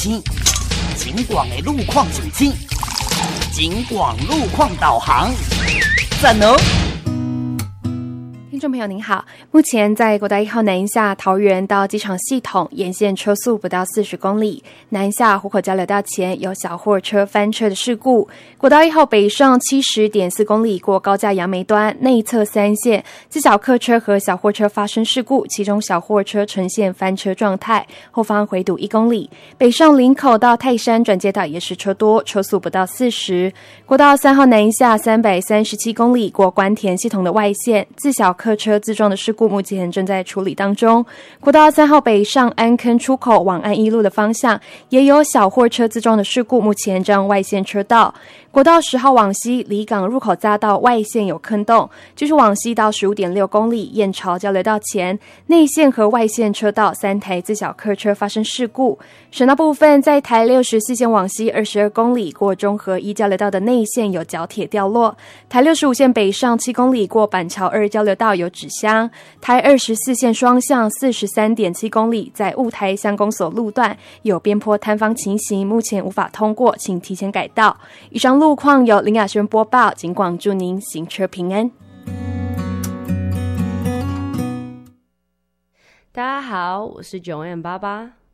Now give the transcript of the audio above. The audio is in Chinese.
青，景广的路况上青，景广路况导航，赞哦！ 听众朋友您好，目前在国道1号南下桃园到机场系统沿线车速不到40公里，南下湖口交流道前有小货车翻车的事故。国道1号北上70.4公里过高架杨梅端内侧3线，自小客车和小货车发生事故，其中小货车呈现翻车状态，后方回堵1公里。北上林口到泰山转接道也是车多，车速不到40。国道3号南下337公里过关田系统的外线，自小客车自撞的事故目前正在处理当中。国道3号北上安坑出口往安一路的方向也有小货车自撞的事故，目前正外线车道。国道10号往西离港入口匝道外线有坑洞，就是往西到15.6公里燕巢交流道前内线和外线车道3台自小客车发生事故。省道部分在台64线往西22公里过中和1交流道的内线有角铁掉落，台65线北上7公里过板桥2交流道有纸箱，台24线双向43.7公里在雾台乡公所路段有边坡坍方情形，目前无法通过，请提前改道。以上路况由林雅轩播报，警广祝您行车平安。 大家好，我是9M88。